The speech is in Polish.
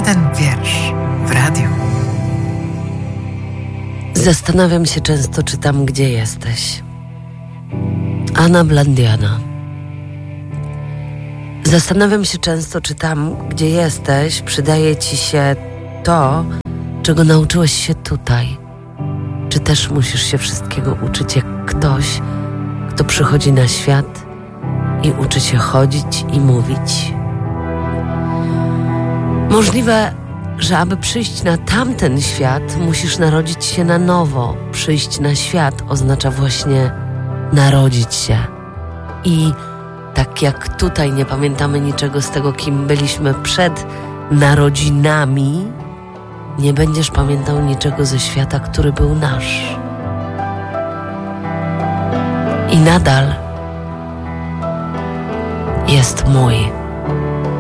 ten wiersz w radiu. Zastanawiam się często, czy tam, gdzie jesteś. Anna Blandiana. Zastanawiam się często, czy tam, gdzie jesteś, przydaje ci się to, czego nauczyłeś się tutaj. Czy też musisz się wszystkiego uczyć jak ktoś, kto przychodzi na świat i uczy się chodzić i mówić. Możliwe, że aby przyjść na tamten świat, musisz narodzić się na nowo. Przyjść na świat oznacza właśnie narodzić się. I tak jak tutaj nie pamiętamy niczego z tego, kim byliśmy przed narodzinami, nie będziesz pamiętał niczego ze świata, który był nasz. I nadal jest mój.